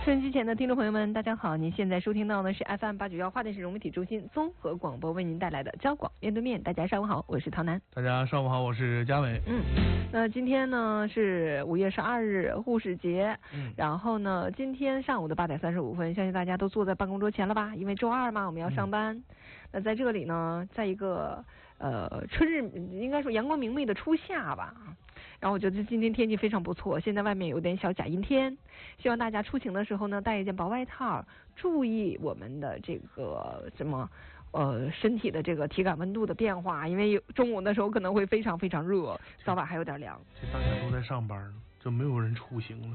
收音机前的听众朋友们，大家好！您现在收听到的是 FM891华电市融媒体中心综合广播为您带来的交广面对面。大家上午好，我是陶楠。 大家上午好，我是嘉伟。 那今天呢是5月12日护士节。然后呢，今天上午的8点35分，相信大家都坐在办公桌前了吧？因为周二嘛，我们要上班。那在这里呢，在一个春日，应该说阳光明媚的初夏吧。然后我觉得今天天气非常不错，现在外面有点小假阴天，希望大家出行的时候呢带一件薄外套，注意我们的这个身体的这个体感温度的变化，因为中午的时候可能会非常非常热，早晚还有点凉。 这大家都在上班呢，就没有人出行了。